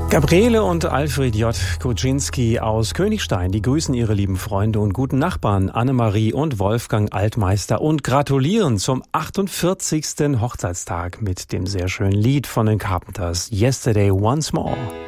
Gabriele und Alfred J. Kuczynski aus Königstein, die grüßen ihre lieben Freunde und guten Nachbarn Annemarie und Wolfgang Altmeister und gratulieren zum 48. Hochzeitstag mit dem sehr schönen Lied von den Carpenters, Yesterday Once More.